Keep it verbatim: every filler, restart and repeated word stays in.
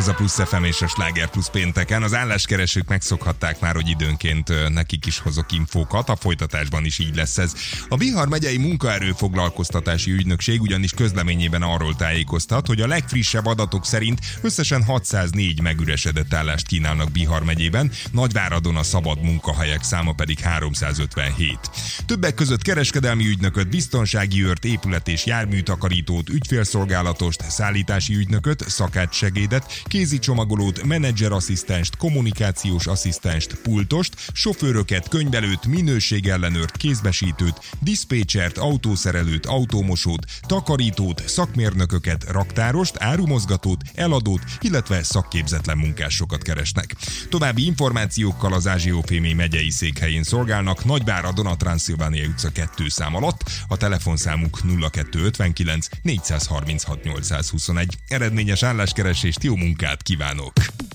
Ez a Plusz ef em és a Sláger Plusz pénteken. Az álláskeresők megszokhatták már, hogy időnként nekik is hozok infókat, a folytatásban is így lesz ez. A Bihar megyei munkaerőfoglalkoztatási ügynökség ugyanis közleményében arról tájékoztat, hogy a legfrissebb adatok szerint összesen hatszáznégy megüresedett állást kínálnak Bihar megyében, Nagyváradon a szabad munkahelyek száma pedig háromszázötvenhét. Többek között kereskedelmi ügynököt, biztonsági őrt, épület- és járműtakarítót, ügyfélszolgálatost, szállítási ügynököt, szakácssegédet, kézi csomagolót, menedzserasszisztenst, kommunikációs asszisztenst, pultost, sofőröket, könyvelőt, minőségellenőrt, kézbesítőt, diszpécsert, autószerelőt, autómosót, takarítót, szakmérnököket, raktárost, árumozgatót, eladót, illetve szakképzetlen munkásokat keresnek. További információkkal az Ázsiófémi megyei székhelyén szolgálnak, Nagyváradon a Transzilvánia utca kettő szám alatt, a telefonszámuk nulla kettő ötvenkilenc négyszázharminchat nyolcszázhuszonegy. Eredményes álláskeresést, jó munkát kívánok!